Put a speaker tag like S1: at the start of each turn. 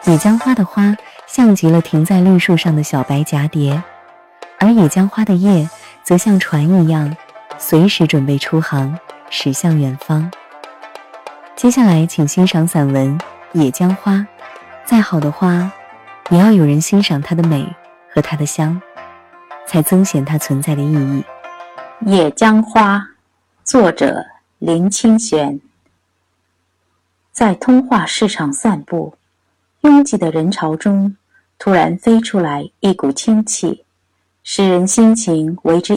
S1: 野姜花的花像极了停在绿树上的小白蛱蝶，而野姜花的叶则像船一样，随时准备出航，驶向远方。接下来请欣赏散文《野姜花》。再好的花，也要有人欣赏它的美和它的香，才增显它存在的意义。
S2: 野姜花，作者林清玄。在通化市场散步，拥挤的人潮中，突然飞出来一股清气，使人心情为之